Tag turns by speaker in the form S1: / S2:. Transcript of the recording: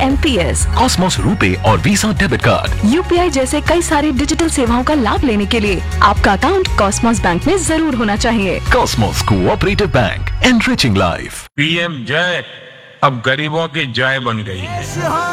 S1: IMPS,
S2: Cosmos RuPay और visa debit card,
S1: UPI जैसे कई सारी डिजिटल सेवाओं का लाभ लेने के लिए आपका अकाउंट कॉस्मोस बैंक में जरूर होना चाहिए।
S2: Cosmos cooperative bank, enriching life.
S3: PM जय अब गरीबों की जय बन गई है।